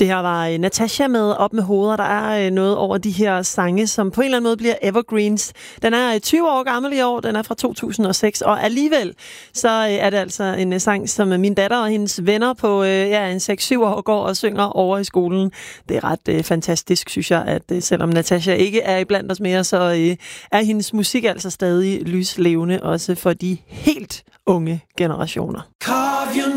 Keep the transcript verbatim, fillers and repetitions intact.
Det her var uh, Natasha med Op med hoveder. Der er uh, noget over de her sange, som på en eller anden måde bliver evergreens. Den er uh, tyve år gammel i år, den er fra to tusind og seks, og alligevel så uh, er det altså en uh, sang, som uh, min datter og hendes venner på uh, ja, en seks syv år går og synger over i skolen. Det er ret uh, fantastisk, synes jeg, at uh, selvom Natasha ikke er iblandt os mere, så uh, er hendes musik altså stadig lyslevende, også for de helt unge generationer.